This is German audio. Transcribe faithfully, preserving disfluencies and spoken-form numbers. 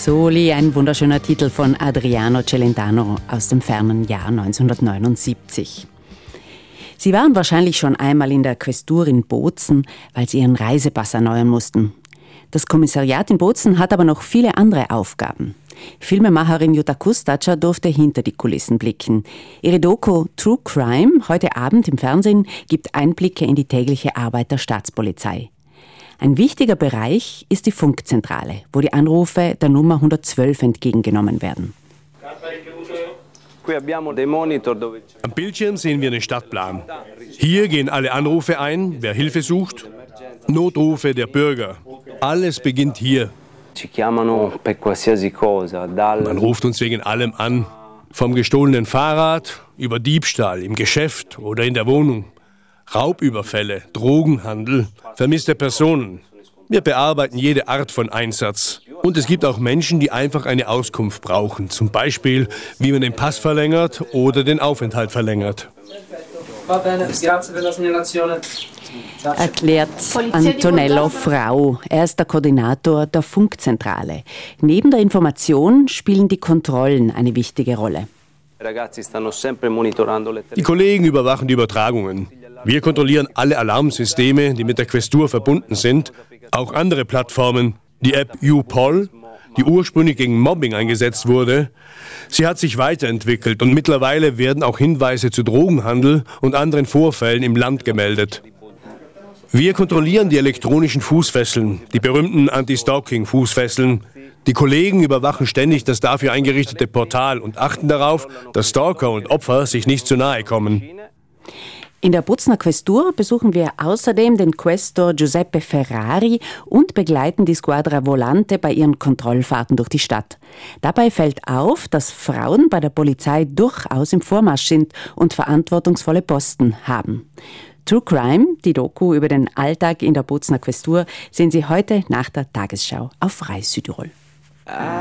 Soli, ein wunderschöner Titel von Adriano Celentano aus dem fernen Jahr neunzehnhundertneunundsiebzig. Sie waren wahrscheinlich schon einmal in der Questur in Bozen, weil sie ihren Reisepass erneuern mussten. Das Kommissariat in Bozen hat aber noch viele andere Aufgaben. Filmemacherin Jutta Kustatscher durfte hinter die Kulissen blicken. Ihre Doku True Crime, heute Abend im Fernsehen, gibt Einblicke in die tägliche Arbeit der Staatspolizei. Ein wichtiger Bereich ist die Funkzentrale, wo die Anrufe der Nummer hundertzwölf entgegengenommen werden. Am Bildschirm sehen wir einen Stadtplan. Hier gehen alle Anrufe ein, wer Hilfe sucht, Notrufe der Bürger. Alles beginnt hier. Man ruft uns wegen allem an. Vom gestohlenen Fahrrad über Diebstahl im Geschäft oder in der Wohnung. Raubüberfälle, Drogenhandel, vermisste Personen. Wir bearbeiten jede Art von Einsatz. Und es gibt auch Menschen, die einfach eine Auskunft brauchen. Zum Beispiel, wie man den Pass verlängert oder den Aufenthalt verlängert. Erklärt Antonello Frau. Er ist der Koordinator der Funkzentrale. Neben der Information spielen die Kontrollen eine wichtige Rolle. Die Kollegen überwachen die Übertragungen. Wir kontrollieren alle Alarmsysteme, die mit der Questur verbunden sind, auch andere Plattformen. Die App YouPol, die ursprünglich gegen Mobbing eingesetzt wurde, sie hat sich weiterentwickelt und mittlerweile werden auch Hinweise zu Drogenhandel und anderen Vorfällen im Land gemeldet. Wir kontrollieren die elektronischen Fußfesseln, die berühmten Anti-Stalking-Fußfesseln. Die Kollegen überwachen ständig das dafür eingerichtete Portal und achten darauf, dass Stalker und Opfer sich nicht zu nahe kommen. In der Bozener Questur besuchen wir außerdem den Questor Giuseppe Ferrari und begleiten die Squadra Volante bei ihren Kontrollfahrten durch die Stadt. Dabei fällt auf, dass Frauen bei der Polizei durchaus im Vormarsch sind und verantwortungsvolle Posten haben. True Crime, die Doku über den Alltag in der Bozener Questur, sehen Sie heute nach der Tagesschau auf Rai Südtirol.